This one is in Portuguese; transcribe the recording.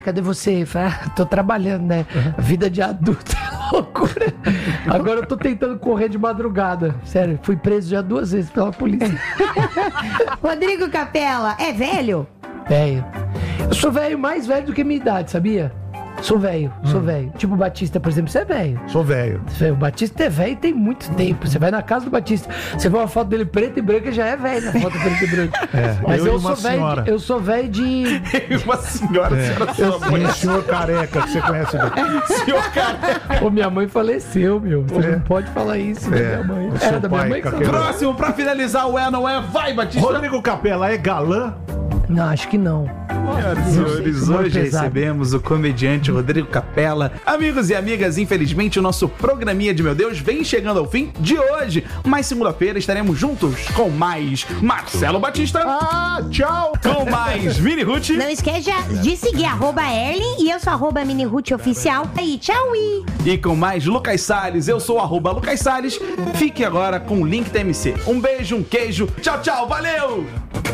Cadê você? Tô trabalhando, né? Vida de adulto é loucura. Agora eu tô tentando correr de madrugada. Sério, fui preso já 2 vezes pela polícia. Rodrigo Capela, é velho? Velho. Eu sou velho, mais velho do que minha idade, sabia? Sou velho. Tipo o Batista, por exemplo, você é velho. Sou velho. O Batista é velho e tem muito tempo. Você vai na casa do Batista, você vê uma foto dele preta e branca, já é velho na foto preta e branca. Mas eu sou velho. Eu sou velho de. Uma senhora, Senhor careca, que você conhece bem. Senhor careca. Ô, minha mãe faleceu, meu. Você não pode falar isso da minha mãe. Seu Da minha pai, mãe que Capela. você... Próximo, pra finalizar o É Não É, vai, Batista. Rodrigo Capela é galã? Não, acho que não. Senhoras e senhores, humor hoje pesado. recebemos o comediante Rodrigo Capela. Amigos e amigas, infelizmente o nosso programinha de Meu Deus vem chegando ao fim de hoje. Mas segunda-feira estaremos juntos com mais Marcelo Batista. Tchau! Com mais Mini Ruth. Não esqueça de seguir @Erlin e eu sou @MiniRuthOficial. Aí, tchau! E com mais Lucas Salles, eu sou @Lucas Salles. Fique agora com o link da MC. Um beijo, um queijo. Tchau, tchau, valeu!